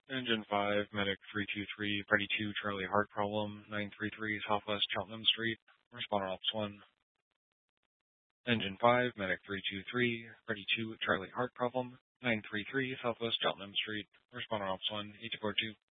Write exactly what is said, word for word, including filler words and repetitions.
Engine five, Medic three two three, Freddy two, Charlie Heart Problem, nine three three, Southwest Cheltenham Street, responder Ops one. Engine five, Medic three two three, Freddy two, Charlie Heart Problem, nine three three, Southwest Cheltenham Street, responder Ops one, eight four two.